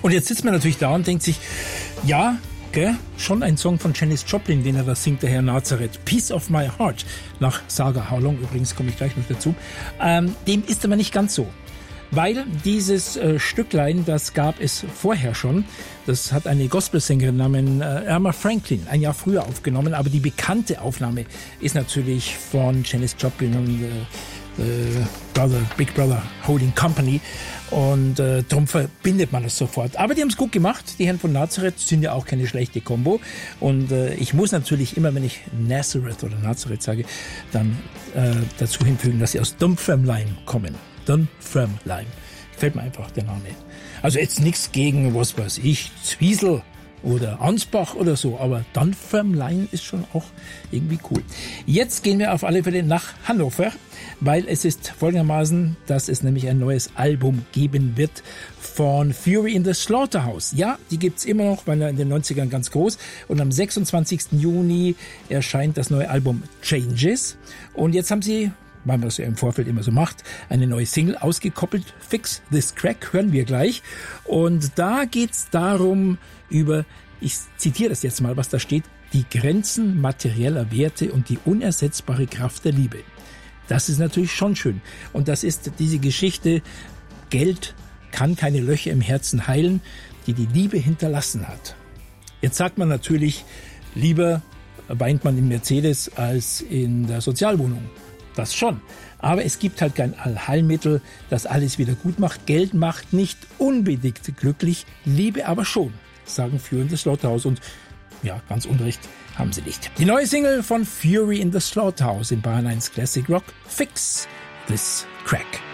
Und jetzt sitzt man natürlich da und denkt sich, ja, schon ein Song von Janis Joplin, den er da singt, der Herr Nazareth. Piece of My Heart. Nach Saga How Long, übrigens komme ich gleich noch dazu. Dem ist aber nicht ganz so. Weil dieses Stücklein, das gab es vorher schon. Das hat eine Gospelsängerin namens Irma Franklin ein Jahr früher aufgenommen. Aber die bekannte Aufnahme ist natürlich von Janis Joplin und Big Brother Holding Company. Und darum verbindet man das sofort. Aber die haben es gut gemacht. Die Herren von Nazareth sind ja auch keine schlechte Kombo. Und ich muss natürlich immer, wenn ich Nazareth oder Nazareth sage, dann dazu hinfügen, dass sie aus Dunfermline kommen. Dunfermline. Gefällt mir einfach der Name. Also jetzt nichts gegen, was weiß ich, Zwiesel oder Ansbach oder so, aber Dunfermline ist schon auch irgendwie cool. Jetzt gehen wir auf alle Fälle nach Hannover, weil es ist folgendermaßen, dass es nämlich ein neues Album geben wird von Fury in the Slaughterhouse. Ja, die gibt's immer noch, weil in den 90ern ganz groß. Und am 26. Juni erscheint das neue Album Changes. Und jetzt haben sie, weil man das ja im Vorfeld immer so macht, eine neue Single ausgekoppelt. Fix This Crack hören wir gleich. Und da geht's darum, ich zitiere das jetzt mal, was da steht, die Grenzen materieller Werte und die unersetzbare Kraft der Liebe. Das ist natürlich schon schön. Und das ist diese Geschichte, Geld kann keine Löcher im Herzen heilen, die die Liebe hinterlassen hat. Jetzt sagt man natürlich, lieber weint man im Mercedes als in der Sozialwohnung. Das schon. Aber es gibt halt kein Allheilmittel, das alles wieder gut macht. Geld macht nicht unbedingt glücklich, Liebe aber schon, sagen Fury in the Slaughterhouse. Und ja, ganz Unrecht haben sie nicht. Die neue Single von Fury in the Slaughterhouse in Bayern 1 Classic Rock, Fix This Crack.